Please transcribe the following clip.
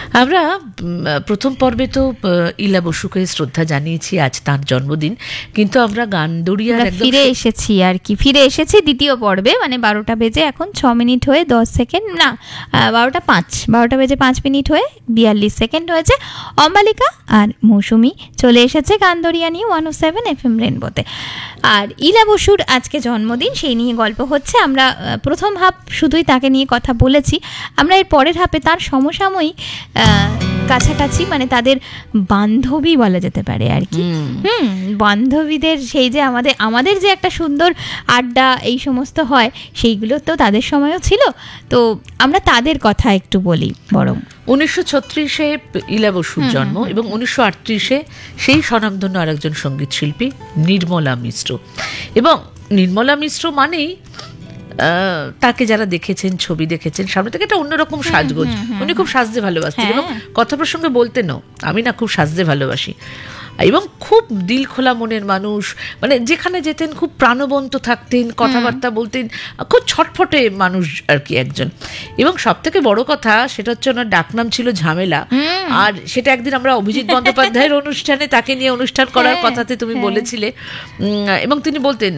আমরা প্রথম পর্বে তো ইলা বসুকে শ্রদ্ধা জানিয়েছি, আজ তার জন্মদিন, কিন্তু আমরা গানদরিয়ার একদম ফিরে এসেছি দ্বিতীয় পর্বে, মানে 12টা বেজে এখন 6 মিনিট হয়ে 10 সেকেন্ড, না 12টা বেজে 5 মিনিট হয়ে 42 সেকেন্ড হয়েছে। অম্বালিকা আর মৌসুমি চলে এসেছে গানদরিয়া নিয়ে 107 FM রেনবোতে। আর ইলা বসুর আজকে জন্মদিন, সেই নিয়ে গল্প হচ্ছে। আমরা প্রথম হাফ শুধুই তাকে নিয়ে কথা বলেছি, আমরা এর পরের হাফে তার সমসাময়িক কাছাকাছি, মানে তাদের বান্ধবী বলা যেতে পারে আর কি, বান্ধবীদের সেই যে আমাদের যে একটা সুন্দর আড্ডা এই সমস্ত হয়, সেইগুলো তো তাদের সময়ও ছিল। তো আমরা তাদের কথা একটু বলি বরং। 1936-এ ইলা বসুর জন্ম এবং 1938-এ সেই স্বনামধন্য আরেকজন সঙ্গীত শিল্পী নির্মলা মিশ্র। এবং নির্মলা মিশ্র মানেই তাকে যারা দেখেছেন, ছবি দেখেছেন, সামনে থেকে একটা অন্যরকম সাজগোজ। উনি খুব সাজতে ভালোবাসতেন এবং কথা প্রসঙ্গে বলতেনও, আমি না খুব সাজতে ভালোবাসি, এবং খুব দিল খোলা মনের মানুষ, মানে যেখানে যেতেন খুব প্রাণবন্ত থাকতেন, কথাবার্তা বলতেন, খুব ছটফটে মানুষ আর কি একজন। এবং সব থেকে বড় কথা সেটা হচ্ছে ওনার ডাকনাম ছিল ঝামেলা। আর সেটা একদিন আমরা অভিজিৎ বন্দ্যোপাধ্যায়ের অনুষ্ঠানে তাকে নিয়ে অনুষ্ঠান করার কথাতে তুমি বলেছিলে, এবং তিনি বলতেন